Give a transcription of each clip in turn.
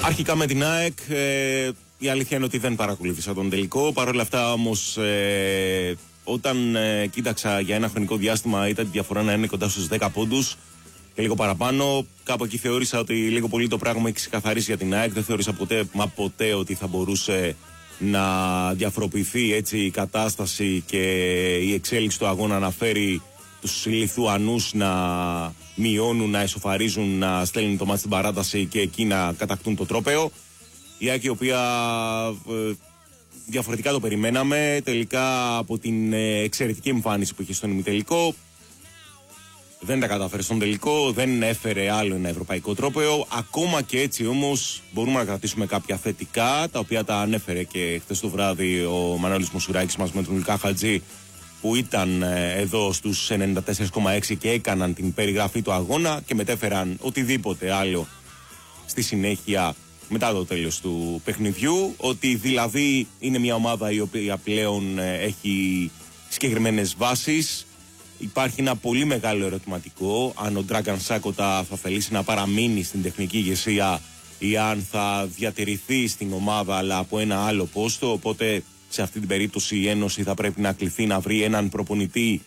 Αρχικά με την ΑΕΚ, η αλήθεια είναι ότι δεν παρακολούθησα τον τελικό. Παρ' όλα αυτά όμως, όταν κοίταξα για ένα χρονικό διάστημα, ήταν τη διαφορά να είναι κοντά στους 10 πόντους και λίγο παραπάνω. Κάπου εκεί θεώρησα ότι λίγο πολύ το πράγμα έχει ξεκαθαρίσει για την ΑΕΚ. Δεν θεώρησα ποτέ ότι θα μπορούσε να διαφοροποιηθεί έτσι η κατάσταση και η εξέλιξη του αγώνα να φέρει τους Λιθουανούς να μειώνουν, να εσωφαρίζουν, να στέλνουν το μάτι στην παράταση και εκεί να κατακτούν το τρόπαιο. Η ΑΕΚ, η οποία διαφορετικά το περιμέναμε, τελικά από την εξαιρετική εμφάνιση που είχε στον ημιτελικό, δεν τα κατάφερε στον τελικό, δεν έφερε άλλο ένα ευρωπαϊκό τρόπαιο. Ακόμα και έτσι όμως μπορούμε να κρατήσουμε κάποια θετικά, τα οποία τα ανέφερε και χθες το βράδυ ο Μανώλης Μουσουράκης μας με τον Λουκά Χατζή, που ήταν εδώ στους 94,6 και έκαναν την περιγραφή του αγώνα και μετέφεραν οτιδήποτε άλλο στη συνέχεια μετά το τέλος του παιχνιδιού, ότι δηλαδή είναι μια ομάδα η οποία πλέον έχει συγκεκριμένες βάσεις. Υπάρχει ένα πολύ μεγάλο ερωτηματικό αν ο Dragan Σάκοτα θα θελήσει να παραμείνει στην τεχνική ηγεσία ή αν θα διατηρηθεί στην ομάδα αλλά από ένα άλλο πόστο, οπότε σε αυτή την περίπτωση η Ένωση θα πρέπει να κληθεί να βρει έναν προπονητή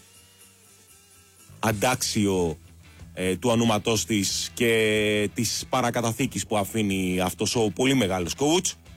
αντάξιο του ονόματός της και της παρακαταθήκης που αφήνει αυτός ο πολύ μεγάλος coach.